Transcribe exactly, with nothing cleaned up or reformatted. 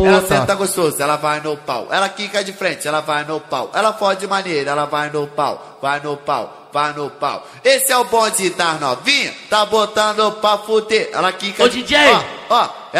Ela senta gostoso, ela vai no pau. Ela quica de frente, ela vai no pau. Ela fode de maneira, ela vai no pau. Vai no pau, vai no pau. Esse é o bonde das novinha, tá botando pra fuder. Ela quica Ô, de... D J! Ó, ó.